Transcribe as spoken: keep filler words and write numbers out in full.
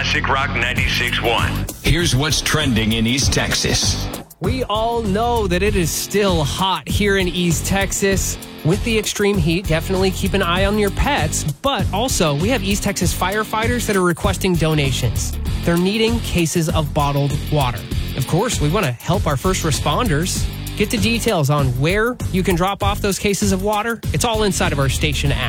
Classic Rock ninety-six point one. Here's what's trending in East Texas. We all know that it is still hot here in East Texas. With the extreme heat, definitely keep an eye on your pets. But also, we have East Texas firefighters that are requesting donations. They're needing cases of bottled water. Of course, we want to help our first responders. Get the details on where you can drop off those cases of water. It's all inside of our station app.